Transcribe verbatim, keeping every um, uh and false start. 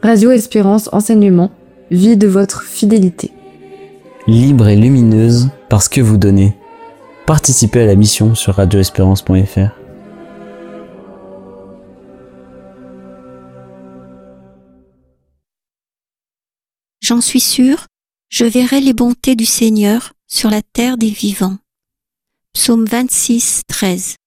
Radio Espérance Enseignement, vie de votre fidélité. Libre et lumineuse parce que vous donnez. Participez à la mission sur radio espérance point f r. J'en suis sûr, je verrai les bontés du Seigneur sur la terre des vivants. Psaume vingt-six, treize.